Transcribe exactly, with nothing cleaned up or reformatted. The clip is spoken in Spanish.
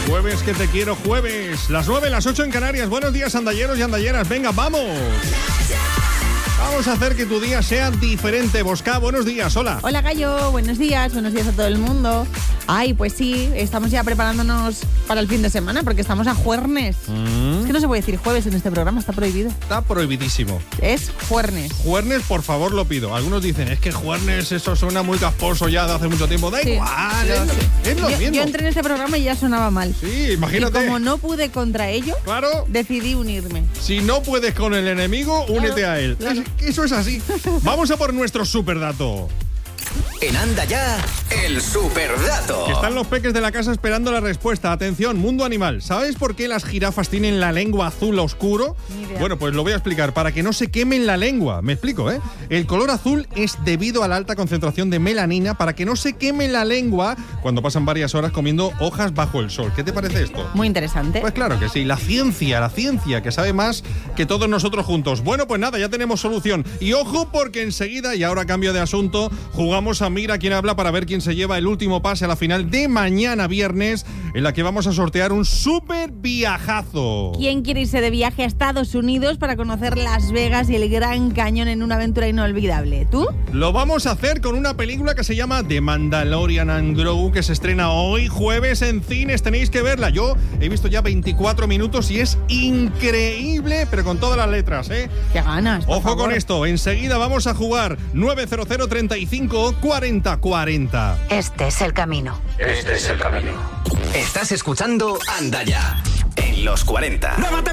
Jueves que te quiero, jueves. Las nueve, las ocho en Canarias. Buenos días, andalleros y andalleras. Venga, vamos. Vamos a hacer que tu día sea diferente. Bosca, buenos días, hola. Hola, Gallo, buenos días, buenos días a todo el mundo. Ay, pues sí, estamos ya preparándonos para el fin de semana porque estamos a juernes. Mm. Es que no se puede decir jueves en este programa, está prohibido. Está prohibidísimo. Es juernes. Juernes, por favor, lo pido. Algunos dicen, es que juernes, eso suena muy casposo ya de hace mucho tiempo. Da sí. igual, es, es lo yo, mismo. Yo entré en este programa y ya sonaba mal. Sí, imagínate. Y como no pude contra ello, claro, decidí unirme. Si no puedes con el enemigo, claro, únete a él. Claro. Eso es así. Vamos a por nuestro superdato. En Anda Ya, el superdato. Están los peques de la casa esperando la respuesta. Atención, mundo animal. ¿Sabes por qué las jirafas tienen la lengua azul oscuro? Bueno, pues lo voy a explicar. Para que no se quemen la lengua. Me explico, ¿eh? El color azul es debido a la alta concentración de melanina para que no se queme la lengua cuando pasan varias horas comiendo hojas bajo el sol. ¿Qué te parece esto? Muy interesante. Pues claro que sí. La ciencia, la ciencia, que sabe más que todos nosotros juntos. Bueno, pues nada, ya tenemos solución. Y ojo, porque enseguida, y ahora cambio de asunto, jugamos a Mira quién habla para ver quién se lleva el último pase a la final de mañana viernes, en la que vamos a sortear un súper viajazo. ¿Quién quiere irse de viaje a Estados Unidos para conocer Las Vegas y el Gran Cañón en una aventura inolvidable? ¿Tú? Lo vamos a hacer con una película que se llama The Mandalorian and Grogu, que se estrena hoy jueves en cines. Tenéis que verla. Yo he visto ya veinticuatro minutos y es increíble, pero con todas las letras, ¿eh? ¡Qué ganas! Ojo favor. Con esto. Enseguida vamos a jugar nueve cero cero treinta y cinco cuarenta cuarenta. Este es el camino. Este es el camino. Estás escuchando Anda Ya en los cuarenta. ¡Lávate